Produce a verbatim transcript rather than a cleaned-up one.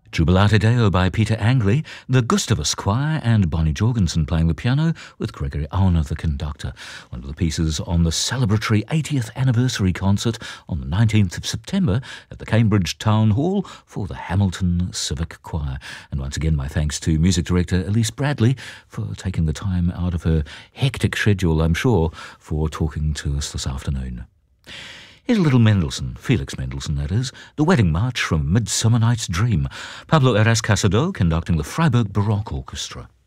Jubilate Deo by Peter Angley, the Gustavus Choir and Bonnie Jorgensen playing the piano with Gregory Auna the conductor. One of the pieces on the celebratory eightieth anniversary concert on the nineteenth of September at the Cambridge Town Hall for the Hamilton Civic Choir. And once again my thanks to music director Elise Bradley for taking the time out of her hectic schedule, I'm sure, for talking to us this afternoon. Here's a little Mendelssohn, Felix Mendelssohn that is, the Wedding March from Midsummer Night's Dream. Pablo Heras Casado conducting the Freiburg Baroque Orchestra.